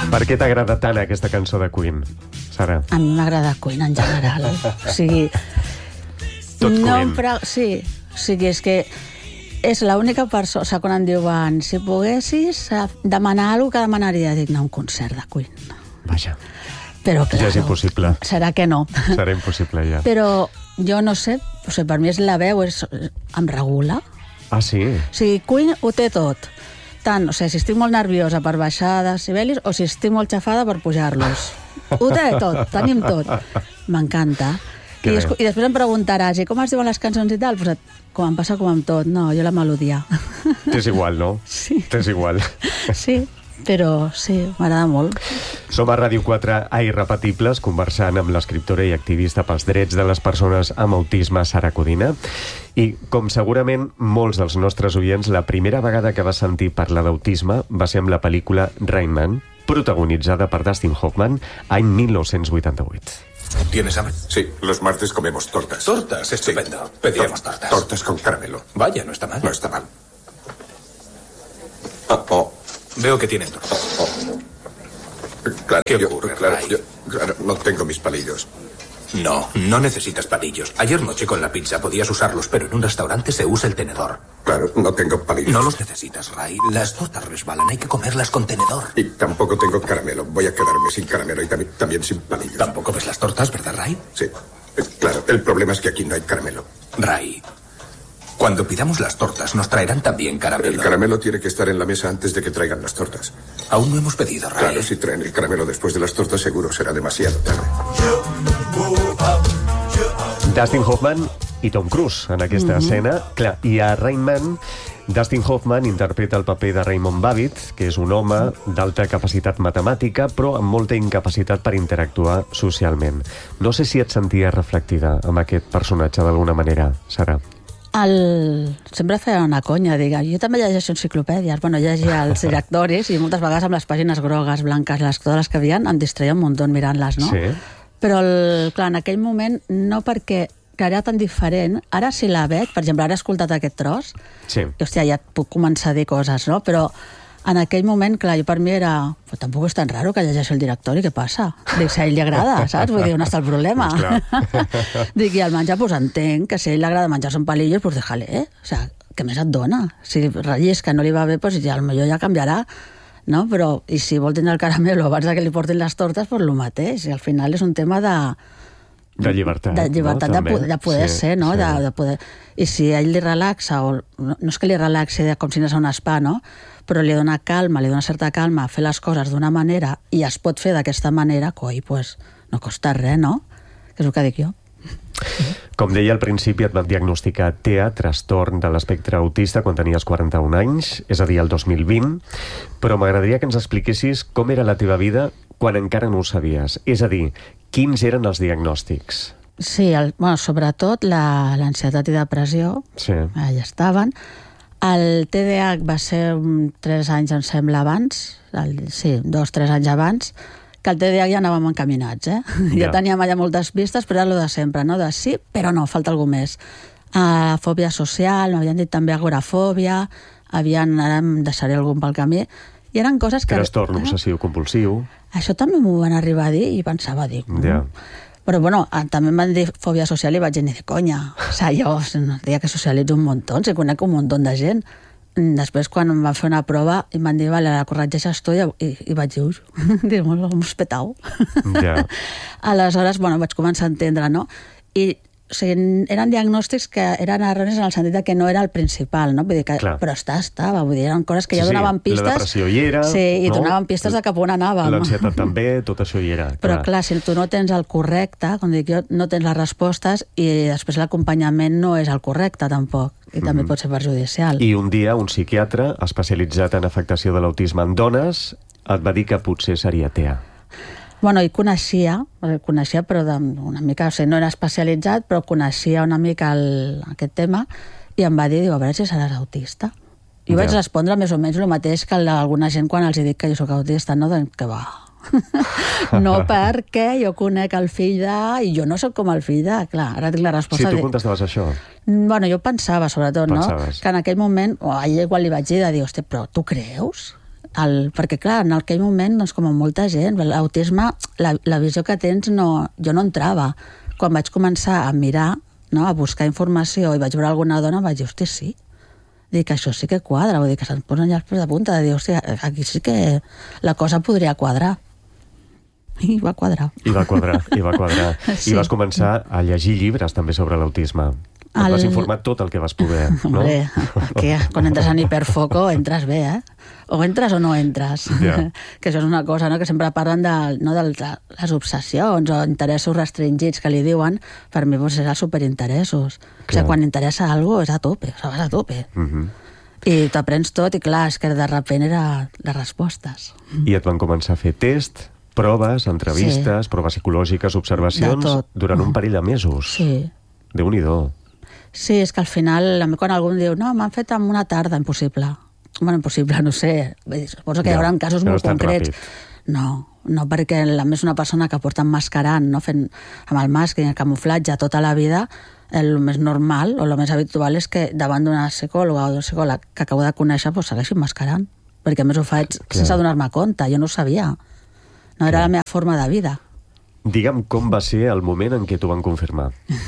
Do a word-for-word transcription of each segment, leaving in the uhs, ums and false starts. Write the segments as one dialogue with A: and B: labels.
A: Per què t'agrada tant aquesta cançó de Queen, Sara?
B: A mi m'agrada Queen en general. O sigui...
A: Tot
B: no
A: Queen.
B: Pra... Sí, o sigui, és que és l'única persona... O sigui, quan em diuen, si poguessis demanar alguna cosa que demanaria, dic, no, un concert de Queen.
A: Vaja.
B: Però, clar,
A: Ja és impossible.
B: Serà que no.
A: Serà impossible, ja.
B: Però jo no sé, o sigui, per mi és la veu, és, em regula.
A: Ah, sí?
B: O sigui, Queen ho té tot. Tant, o sigui, si estic molt nerviosa per baixar decibelis o si estic molt xafada per pujar-los. Ho té tot, tenim tot. M'encanta. I, I després em preguntaràs, i com es diuen les cançons i tal? Pues, com em passa com amb tot, no, jo la melodia.
A: T'és igual, no?
B: Sí.
A: T'és igual.
B: Sí, però sí, m'agrada molt.
A: Som a Ràdio quatre a Irrepetibles, conversant amb l'escriptora i activista pels drets de les persones amb autisme, Sara Codina. I, com segurament molts dels nostres oients, la primera vegada que va sentir parlar d'autisme va ser amb la pel·lícula Rain Man, protagonitzada per Dustin Hoffman, any mil nou-cents vuitanta-vuit.
C: ¿Tienes hambre?
D: Sí, los martes comemos tortas.
C: ¿Tortas? Estupendo.
D: Sí.
C: Pediremos tortas.
D: Tortas con caramelo.
C: Vaya, no está mal.
D: No está mal. Oh, oh.
C: Veo que tienen tortas.
D: Oh, oh. Claro,
C: ¿Qué
D: yo,
C: ocurre,
D: claro,
C: Ray?
D: yo, claro, no tengo mis palillos.
C: No, no necesitas palillos. Ayer noche con la pizza podías usarlos, pero en un restaurante se usa el tenedor.
D: Claro, no tengo palillos.
C: No los necesitas, Ray. Las tortas resbalan, hay que comerlas con tenedor.
D: Y tampoco tengo caramelo. Voy a quedarme sin caramelo y también, también sin palillos.
C: Tampoco ves las tortas, ¿verdad, Ray?
D: Sí. Eh, Claro, el problema es que aquí no hay caramelo.
C: Ray, cuando pidamos las tortas nos traerán también caramelo.
D: El caramelo tiene que estar en la mesa antes de que traigan las tortas.
C: Aún no hemos pedido, Ray.
D: Claro, si traen el caramelo después de las tortas seguro será demasiado tarde.
A: Dustin Hoffman i Tom Cruise en aquesta mm-hmm. escena. Clar, i a Rain Man, Dustin Hoffman interpreta el paper de Raymond Babbitt, que és un home d'alta capacitat matemàtica, però amb molta incapacitat per interactuar socialment. No sé si et senties reflectida amb aquest personatge d'alguna manera, Sara.
B: El... Sempre feia una conya, digue, jo també llegeixo enciclopèdies, bueno, llegia els directoris i moltes vegades amb les pàgines grogues, blanques, les, totes les que havien, em distreia un munt mirant-les, no?
A: Sí.
B: Però, el, clar, en aquell moment, no perquè que era tan diferent, ara si la veig, per exemple, ara he escoltat aquest tros,
A: Sí.
B: i, hòstia, ja et puc començar a dir coses, no? Però en aquell moment, clar, jo per mi era... Però tampoc és tan raro que llegeixi el directori, què passa? Dic, si a ell li agrada, saps? Vull dir, on està el problema? Dic, i al menjar, doncs entenc que si a ell li agrada menjar-se un palillos, doncs déjale, eh? O sigui, què més et dona? Si rellisca, no li va bé, doncs ja, potser ja canviarà, no? Però, i si vol tenir el caramelo abans que li portin les tortes, doncs el mateix. I al final és un tema de...
A: De llibertat.
B: De llibertat,
A: no?
B: de, poder, de poder
A: sí,
B: ser, no?
A: Sí.
B: De, de poder... I si a ell li relaxa, o no, no és que li relaxi com si anés a un spa, no? Però li dona calma, li dona certa calma fer les coses d'una manera i es pot fer d'aquesta manera, coi, pues, no costa res, no? Que és el que dic jo.
A: Com deia al principi, et van diagnosticar T E A, trastorn de l'espectre autista, quan tenies quaranta-un anys, és a dir, el dos mil vint, però m'agradaria que ens expliquessis com era la teva vida quan encara no ho sabies. És a dir, quins eren els diagnòstics?
B: Sí, el, bueno, sobretot l'ansietat i depressió,
A: Sí.
B: allà estaven. El T D A H va ser um, tres anys, em sembla, abans, el, sí, dos, tres anys abans, que el T D A H ja anàvem encaminats, eh? Ja,
A: Ja.
B: teníem allà moltes pistes, però era el de sempre, no? De sí, però no, falta alguna més. Uh, fòbia social, m'havien dit també agorafòbia, havien, ara em deixaré algun pel camí, i eren coses que...
A: Trastorn obsessiu-compulsiu.
B: Això també m'ho van arribar a dir i pensava, dic... Mm.
A: Ja.
B: Però, bueno, també em van dir fòbia social i vaig dir, ni de conya. O sigui, jo no diria que socialitzo un muntó, si conec un muntó de gent. Després, quan em van fer una prova, em van dir, vale, la corregeixes tu, i, i, i vaig dir, ui, dic, m'ho petau.
A: Ja.
B: Aleshores, bueno, vaig començar a entendre, no? I, o sigui, eren diagnòstics que eren erronis en el sentit que no era el principal, no? Vull dir que,
A: Clar.
B: però està, estava, vull dir, eren coses que
A: Sí,
B: ja
A: sí,
B: donaven pistes.
A: la depressió hi era,
B: sí, i
A: no?
B: donaven pistes de cap on anàvem.
A: L'ansietat també, tot això hi era.
B: Però clar, si tu no tens el correcte, com dic jo, no tens les respostes i després l'acompanyament no és el correcte tampoc, i també
A: Mhm.
B: pot ser perjudicial.
A: I un dia un psiquiatre especialitzat en afectació de l'autisme en dones et va dir que potser seria T E A.
B: Bueno, i coneixia, el coneixia, però de, una mica, o sigui, no era especialitzat, però coneixia una mica el, aquest tema, i em va dir, diu, a veure si seràs autista. I
A: Ja.
B: vaig respondre més o menys el mateix que alguna gent quan els dic que jo sóc autista, no? Doncs que va. No perquè jo conec el fill de... I jo no sóc com el fill de... Clar, ara tinc la resposta...
A: Sí, tu
B: de...
A: contestaves això.
B: Bueno, jo pensava, sobretot,
A: Pensaves.
B: no? Que en aquell moment, o a ell igual li vaig dir de dir, hòstia, però tu creus? el, perquè clar, en aquell moment, doncs, com a molta gent, l'autisme, la, la visió que tens, no, jo no entrava. Quan vaig començar a mirar, no, a buscar informació, i vaig veure alguna dona, vaig dir, hosti, sí. Dic, això sí que quadra, vull dir que se'n posen ja els pèls de punta, de dir, hosti, aquí sí que la cosa podria quadrar. I va quadrar.
A: I va quadrar, i va quadrar. Sí. I vas començar a llegir llibres també sobre l'autisme. Et vas informar tot el que vas poder, no?
B: Hombre, que quan entres en hiperfoco entres bé, eh? O entres o no entres. Yeah. Que això és una cosa, no?, que sempre parlen de, no, de les obsessions o interessos restringits que li diuen. Per mi doncs, és els superinteressos. Clar. O sigui, quan interessa alguna cosa és a tope, o sigui, vas a tope. Uh -huh. I t'aprens tot i clar, és que de repent era les respostes.
A: I et van començar a fer test, proves, entrevistes, sí. proves psicològiques, observacions, durant un parell de mesos.
B: Sí.
A: Déu-n'hi-do.
B: Sí, és que al final, quan algú em diu no, m'han fet en una tarda, impossible. Bueno, impossible, no sé. Suposo que ja, hi haurà casos molt concrets. Ràpid. No, no, perquè a més una persona que porta emmascarant, no, fent amb el màsking, el camuflatge tota la vida, el més normal o el més habitual és que davant d'una psicòloga o d'un psicòleg que acabo de conèixer doncs segueixi emmascarant. Perquè a més ho faig Clar. sense donar-me compte, jo no ho sabia. No era Clar. la meva forma de vida.
A: Digue'm com va ser el moment en què t'ho van confirmar.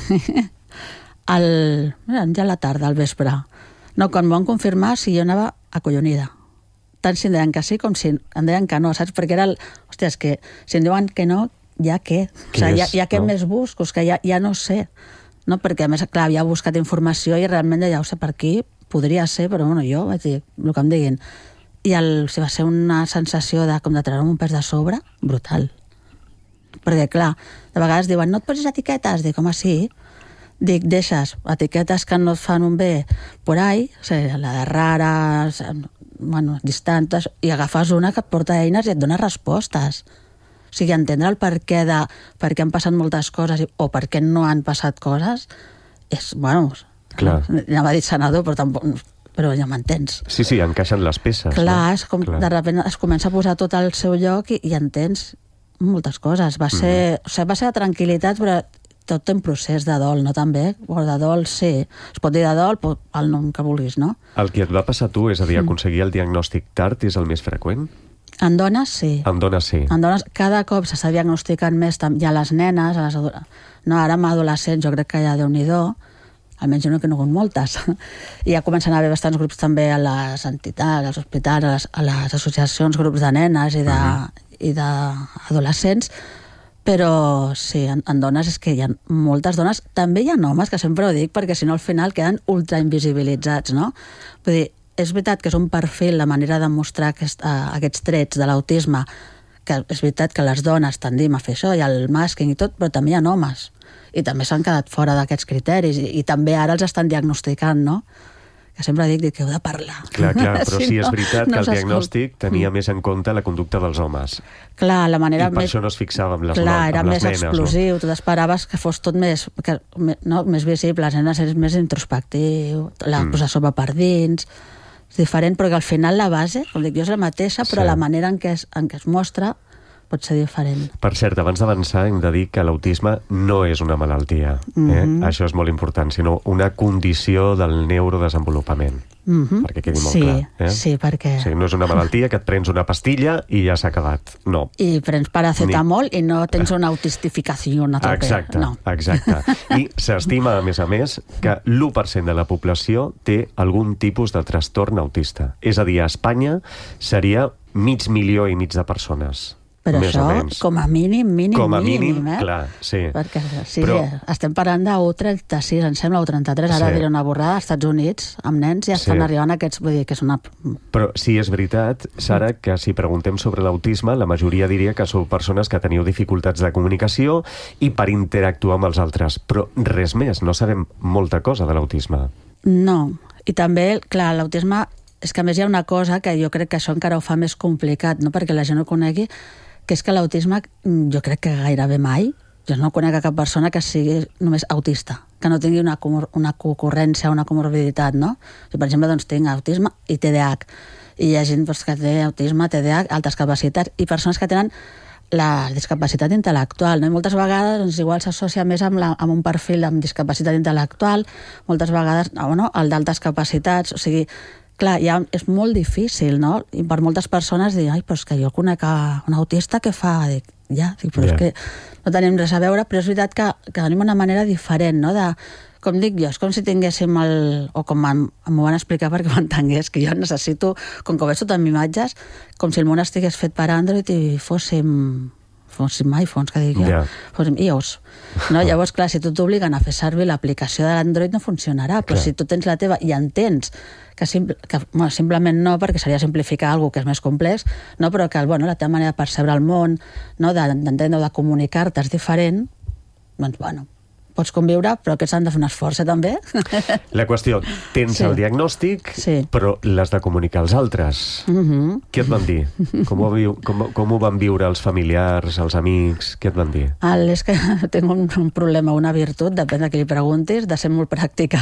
B: El, ja a la tarda, al vespre. No, quan m'ho van confirmar, sí, jo anava acollonida. Tant si em deien que sí com si em deien que no, saps? Perquè era el... Hòstia, és que si em diuen que no, ja què? O sigui, ja, ja què no? més busco? És que ja, ja no sé. No? Perquè, a més, clar, havia buscat informació i realment ja ho sé per aquí, podria ser, però bueno, jo vaig dir el que em diguin. I el, si va ser una sensació de, com de treure'm un pes de sobre, brutal. Perquè, clar, de vegades diuen, no et posis etiquetes? Dic, home, sí. Dic, deixes etiquetes que no et fan un bé por ahí, o sigui, la de rara, bueno, distantes, i agafes una que et porta eines i et dona respostes. O sigui, entendre el per què de per què han passat moltes coses o per què no han passat coses és, bueno,
A: Clar.
B: anava a dir sanador, però tampoc... però ja m'entens.
A: Sí, sí, encaixen les peces.
B: Clar,
A: no?
B: és com
A: Clar.
B: de sobte es comença a posar tot al seu lloc i, i entens moltes coses. Va ser, mm. o sigui, va ser de tranquil·litat, però tot té un procés de dol, no també? O de dol, sí. Es pot dir de dol, però el nom que vulguis, no?
A: El que et va passar a tu, és a dir, aconseguir el diagnòstic tard és el més freqüent?
B: En dones, sí.
A: En dones, sí.
B: En dones, cada cop s'està diagnosticant més, ja les nenes, a les no, ara amb adolescents jo crec que ja Déu-n'hi-do, almenys jo no he conegut moltes. I ja comencen a haver bastants grups també a les entitats, als hospitals, a les, a les associacions, grups de nenes i de, uh-huh. i d'adolescents, però sí, en, en dones és que hi ha moltes dones, també hi ha homes, que sempre ho dic, perquè si no al final queden ultra invisibilitzats, no? Vull dir, és veritat que és un perfil, la manera de mostrar aquest, uh, aquests trets de l'autisme, que és veritat que les dones tendim a fer això, i el màsking i tot, però també hi ha homes, i també s'han quedat fora d'aquests criteris, i, i també ara els estan diagnosticant, no? Que sempre dic, dic que heu de parlar.
A: Clar, clar, però sí, sí és veritat no, que el diagnòstic tenia mm. més en compte la conducta dels homes.
B: Clar, la manera...
A: I per
B: més...
A: això no es fixava amb les,
B: clar,
A: amb
B: era
A: les
B: més
A: nenes.
B: Explosiu,
A: no?
B: Tu t'esperaves que fos tot més, que, no, més visible, les nenes és més introspectiu, la mm. posar sobre per dins, és diferent, perquè al final la base, com dic jo, és la mateixa, però sí. la manera en què es, en què es mostra pot ser diferent. Per
A: cert, abans d'avançar hem de dir que l'autisme no és una malaltia, mm-hmm. eh? Això és molt important, sinó una condició del neurodesenvolupament, mm-hmm. perquè quedi molt
B: sí,
A: clar. Eh?
B: Sí, perquè...
A: O sigui, no és una malaltia que et prens una pastilla i ja s'ha acabat, no.
B: I prens paracetamol Ni... i no tens una autistificació a tope.
A: Exacte,
B: no.
A: exacte. I s'estima, a més a més, que l'u per cent de la població té algun tipus de trastorn autista. És a dir, a Espanya seria mig milió i mig de persones.
B: Però això, com a mínim, mínim,
A: com a mínim,
B: mínim eh?
A: clar, sí.
B: Perquè sí, però... sí, estem parlant de u trenta-sis, em sembla, u trenta-tres, ara sí. diré una borrada, als Estats Units, amb nens, ja estan sí. arribant aquests, vull dir que és una...
A: Però sí, és veritat, Sara, que si preguntem sobre l'autisme, la majoria diria que sou persones que teniu dificultats de comunicació i per interactuar amb els altres, però res més, no sabem molta cosa de l'autisme.
B: No, i també, clar, l'autisme, és que a més hi ha una cosa que jo crec que això encara ho fa més complicat, no perquè la gent ho conegui, que és que l'autisme, jo crec que gairebé mai, jo no conec a cap persona que sigui només autista, que no tingui una, una concurrència, una comorbiditat, no? Jo, per exemple, doncs tinc autisme i T D A H, i hi ha gent doncs, que té autisme, T D A H, altres capacitats, i persones que tenen la discapacitat intel·lectual, no? I moltes vegades doncs, igual s'associa més amb, la, amb un perfil amb discapacitat intel·lectual, moltes vegades no, no, el d'altes capacitats, o sigui, clar, ja és molt difícil, no? I per moltes persones dir, ai, però és que jo conec un autista que fa... Dic, ja, dic, però yeah. és que no tenim res a veure, però és veritat que, que tenim una manera diferent, no? De, com dic jo, és com si tinguéssim el... o com m'ho van explicar perquè m'entengués, que jo necessito, com que ho veig tot amb imatges, com si el món estigués fet per Android i fóssim... fóssim iPhones, que dic jo, yeah. fóssim iOS. No? Llavors, clar, si tu t'obliguen a fer servir l'aplicació de l'Android no funcionarà, però clar. Si tu tens la teva i entens que, simple, que bueno, simplement no, perquè seria simplificar alguna que és més complex, no? Però que bueno, la teva manera de percebre el món, no? d'entendre o de comunicar-te és diferent, doncs, bueno, pots conviure, però aquests han de fer un esforç, eh, també.
A: La qüestió, tens sí. el diagnòstic, sí. però l'has de comunicar als altres. Uh-huh. Què et van dir? Com ho, viu, com, com ho van viure els familiars, els amics? Què et van dir?
B: El, és que tinc un, un problema, una virtut, depèn de qui li preguntis, de ser molt pràctica.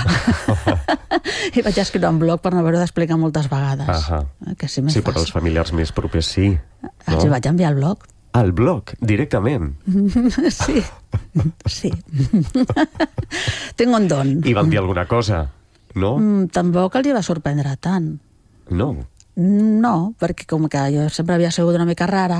B: I vaig escriure un blog per no haver-ho d'explicar moltes vegades.
A: Uh-huh.
B: Que sí,
A: sí, però els familiars més propers sí.
B: Els no? vaig enviar al blog.
A: Al blog, directament?
B: Sí, sí. Tinc un don.
A: I van dir alguna cosa, no?
B: Mm, tampoc els hi va sorprendre tant.
A: No?
B: No, perquè com que jo sempre havia sigut una mica rara,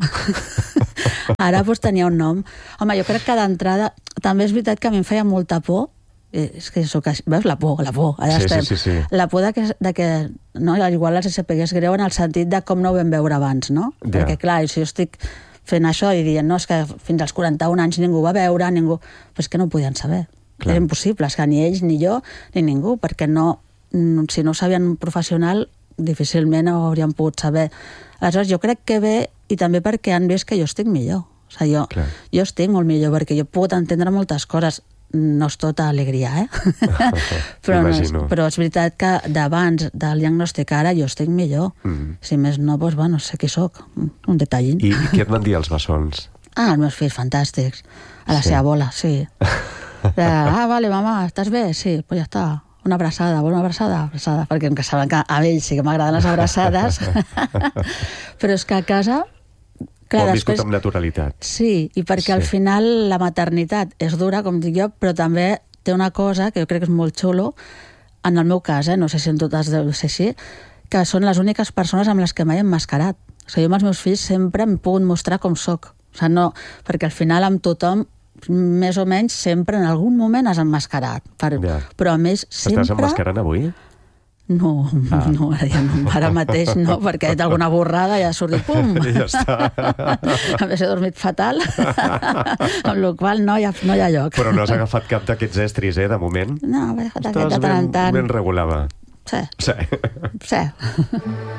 B: ara pues, tenia un nom. Home, jo crec que d'entrada també és veritat que a mi em feia molta por. És que soc així, veus? La por, la por, allà
A: sí,
B: estem.
A: Sí, sí, sí.
B: La por de que, de que no, igual els S P Gs greu en el sentit de com no ho vam veure abans, no? Yeah. Perquè clar, si jo estic fent això i dient, no, és que fins als quaranta-un anys ningú va veure, ningú... Però és que no ho podien saber. Clar. Era impossible, és que ni ells, ni jo, ni ningú, perquè no, si no ho sabien un professional, difícilment ho haurien pogut saber. Aleshores, jo crec que bé, i també perquè han vist que jo estic millor. O sigui, jo, jo estic molt millor, perquè jo puc entendre moltes coses. No és tota alegria, eh? però, no és, però és veritat que d'abans del diagnòstic ara jo estic millor. Mm. Si més no, doncs, bueno, sé qui soc. Un detallín.
A: I, I què et van dir els bessons?
B: Ah, els meus fills fantàstics. A la sí. seva bola, sí. De, ah, vale, mamà, estàs bé? Sí, doncs ja està. Una abraçada, vol una abraçada? Abraçada, perquè em saben que a ells sí que m'agraden les abraçades. Però és que a casa...
A: Clar, ho han viscut amb naturalitat.
B: Sí, i perquè sí. al final la maternitat és dura, com dic jo, però també té una cosa que jo crec que és molt xulo, en el meu cas, eh, no sé si en totes deu ser així, que són les úniques persones amb les que mai he emmascarat. O sigui, jo amb els meus fills sempre em puc mostrar com soc. O sigui, no, perquè al final amb tothom, més o menys, sempre en algun moment has emmascarat. Per, ja. Però a més, sempre...
A: Estàs emmascarant avui?
B: No, ah. no, ara, no, ara mateix no, perquè he dit alguna borrada i ja ha sortit, pum!
A: I ja està.
B: A més, he dormit fatal, amb la qual no hi ha, no hi ha lloc.
A: Però no has agafat cap d'aquests estris, eh, de moment?
B: No, he agafat aquest de tant en tant.
A: Ben regulada.
B: Sí.
A: Sí.
B: Sí.